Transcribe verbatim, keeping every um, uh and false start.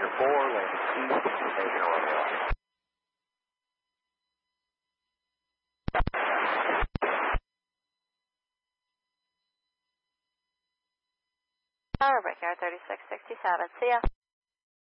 Victor four, landing east, information Romeo. Tower, Brickyard thirty-six sixty-seven, see ya.